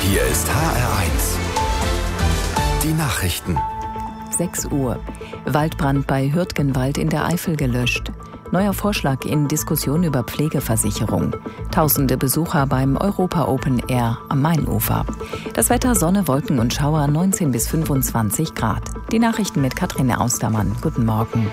Hier ist HR1. Die Nachrichten. 6 Uhr. Waldbrand bei Hürtgenwald in der Eifel gelöscht. Neuer Vorschlag in Diskussion über Pflegeversicherung. Tausende Besucher beim Europa Open Air am Mainufer. Das Wetter: Sonne, Wolken und Schauer, 19 bis 25 Grad. Die Nachrichten mit Katrin Austermann. Guten Morgen.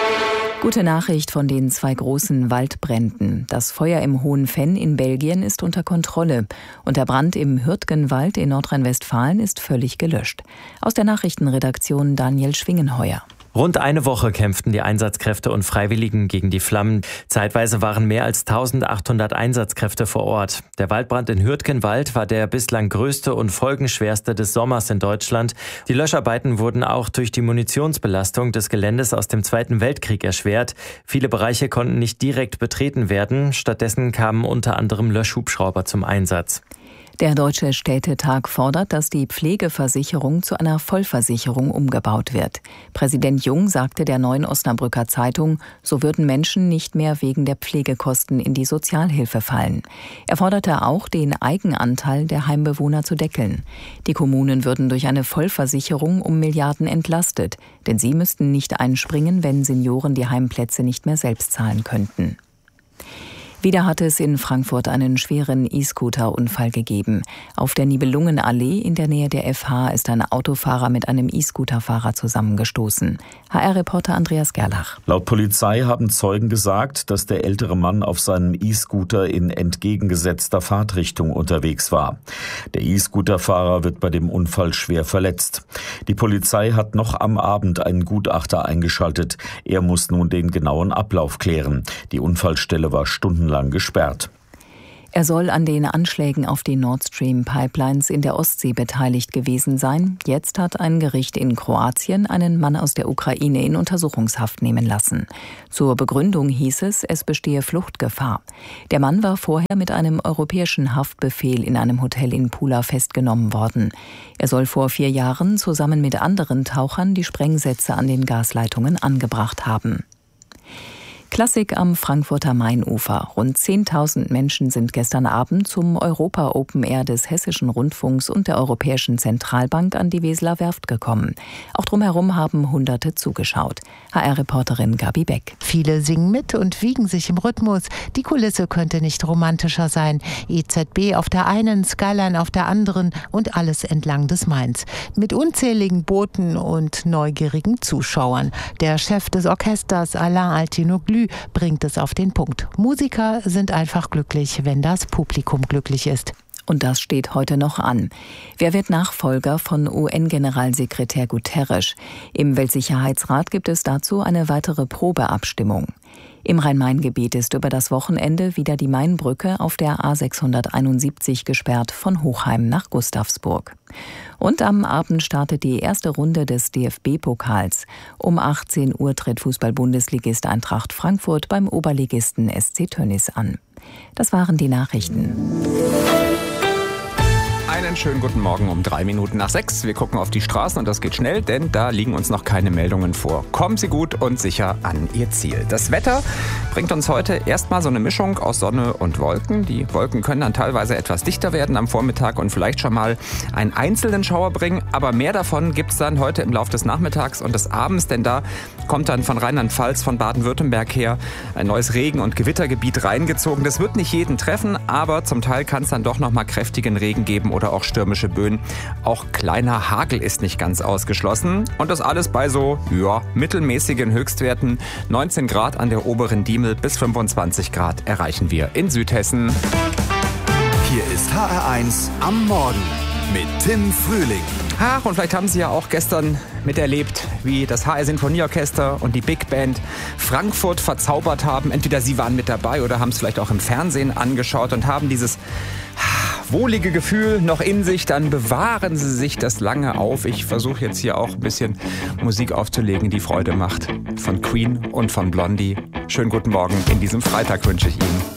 Gute Nachricht von den 2 großen Waldbränden. Das Feuer im Hohen Venn in Belgien ist unter Kontrolle und der Brand im Hürtgenwald in Nordrhein-Westfalen ist völlig gelöscht. Aus der Nachrichtenredaktion Daniel Schwingenheuer. Rund eine Woche kämpften die Einsatzkräfte und Freiwilligen gegen die Flammen. Zeitweise waren mehr als 1800 Einsatzkräfte vor Ort. Der Waldbrand in Hürtgenwald war der bislang größte und folgenschwerste des Sommers in Deutschland. Die Löscharbeiten wurden auch durch die Munitionsbelastung des Geländes aus dem Zweiten Weltkrieg erschwert. Viele Bereiche konnten nicht direkt betreten werden. Stattdessen kamen unter anderem Löschhubschrauber zum Einsatz. Der Deutsche Städtetag fordert, dass die Pflegeversicherung zu einer Vollversicherung umgebaut wird. Präsident Jung sagte der Neuen Osnabrücker Zeitung, so würden Menschen nicht mehr wegen der Pflegekosten in die Sozialhilfe fallen. Er forderte auch, den Eigenanteil der Heimbewohner zu deckeln. Die Kommunen würden durch eine Vollversicherung um Milliarden entlastet, denn sie müssten nicht einspringen, wenn Senioren die Heimplätze nicht mehr selbst zahlen könnten. Wieder hat es in Frankfurt einen schweren E-Scooter-Unfall gegeben. Auf der Nibelungenallee in der Nähe der FH ist ein Autofahrer mit einem E-Scooter-Fahrer zusammengestoßen. HR-Reporter Andreas Gerlach. Laut Polizei haben Zeugen gesagt, dass der ältere Mann auf seinem E-Scooter in entgegengesetzter Fahrtrichtung unterwegs war. Der E-Scooter-Fahrer wird bei dem Unfall schwer verletzt. Die Polizei hat noch am Abend einen Gutachter eingeschaltet. Er muss nun den genauen Ablauf klären. Die Unfallstelle war stundenlang gesperrt. Er soll an den Anschlägen auf die Nord Stream Pipelines in der Ostsee beteiligt gewesen sein. Jetzt hat ein Gericht in Kroatien einen Mann aus der Ukraine in Untersuchungshaft nehmen lassen. Zur Begründung hieß es bestehe Fluchtgefahr. Der Mann war vorher mit einem europäischen Haftbefehl in einem Hotel in Pula festgenommen worden. Er soll vor 4 Jahren zusammen mit anderen Tauchern die Sprengsätze an den Gasleitungen angebracht haben. Klassik am Frankfurter Mainufer. Rund 10.000 Menschen sind gestern Abend zum Europa Open Air des Hessischen Rundfunks und der Europäischen Zentralbank an die Weseler Werft gekommen. Auch drumherum haben Hunderte zugeschaut. HR-Reporterin Gabi Beck. Viele singen mit und wiegen sich im Rhythmus. Die Kulisse könnte nicht romantischer sein. EZB auf der einen, Skyline auf der anderen und alles entlang des Mains. Mit unzähligen Booten und neugierigen Zuschauern. Der Chef des Orchesters, Alain Altinoglu, bringt es auf den Punkt. Musiker sind einfach glücklich, wenn das Publikum glücklich ist. Und das steht heute noch an. Wer wird Nachfolger von UN-Generalsekretär Guterres? Im Weltsicherheitsrat gibt es dazu eine weitere Probeabstimmung. Im Rhein-Main-Gebiet ist über das Wochenende wieder die Mainbrücke auf der A671 gesperrt von Hochheim nach Gustavsburg. Und am Abend startet die erste Runde des DFB-Pokals. Um 18 Uhr tritt Fußball-Bundesligist Eintracht Frankfurt beim Oberligisten SC Tönnies an. Das waren die Nachrichten. Einen schönen guten Morgen um 6:03. Wir gucken auf die Straßen und das geht schnell, denn da liegen uns noch keine Meldungen vor. Kommen Sie gut und sicher an Ihr Ziel. Das Wetter bringt uns heute erstmal so eine Mischung aus Sonne und Wolken. Die Wolken können dann teilweise etwas dichter werden am Vormittag und vielleicht schon mal einen einzelnen Schauer bringen. Aber mehr davon gibt es dann heute im Laufe des Nachmittags und des Abends, denn da kommt dann von Rheinland-Pfalz, von Baden-Württemberg her ein neues Regen- und Gewittergebiet reingezogen. Das wird nicht jeden treffen, aber zum Teil kann es dann doch noch mal kräftigen Regen geben oder auch stürmische Böen. Auch kleiner Hagel ist nicht ganz ausgeschlossen. Und das alles bei so, mittelmäßigen Höchstwerten. 19 Grad an der oberen Diemel bis 25 Grad erreichen wir in Südhessen. Hier ist HR1 am Morgen mit Tim Frühling. Ach, und vielleicht haben Sie ja auch gestern miterlebt, wie das HR Sinfonieorchester und die Big Band Frankfurt verzaubert haben. Entweder Sie waren mit dabei oder haben es vielleicht auch im Fernsehen angeschaut und haben dieses wohlige Gefühl noch in sich, dann bewahren Sie sich das lange auf. Ich versuche jetzt hier auch ein bisschen Musik aufzulegen, die Freude macht. Von Queen und von Blondie. Schönen guten Morgen in diesem Freitag wünsche ich Ihnen.